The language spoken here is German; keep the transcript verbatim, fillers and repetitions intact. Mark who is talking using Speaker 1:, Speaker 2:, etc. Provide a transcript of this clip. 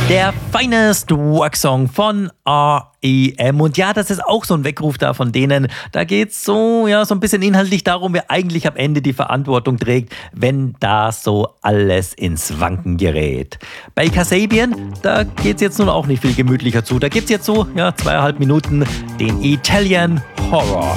Speaker 1: Der Finest Work Song von R E M. Und ja, das ist auch so ein Weckruf da von denen. Da geht's so, ja, so ein bisschen inhaltlich darum, wer eigentlich am Ende die Verantwortung trägt, wenn da so alles ins Wanken gerät. Bei Kasabian, da geht's jetzt nun auch nicht viel gemütlicher zu. Da gibt's jetzt so, ja, zweieinhalb Minuten den Italian Horror.